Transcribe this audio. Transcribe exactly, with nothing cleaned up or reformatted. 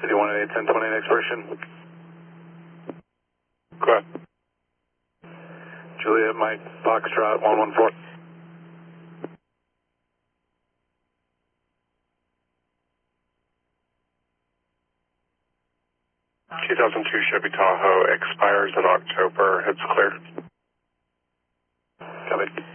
fifty-one at eight ten twenty, next version. Go ahead. Juliet, Mike, Foxtrot, one one four. two thousand two Chevy Tahoe expires in October. It's cleared. Copy.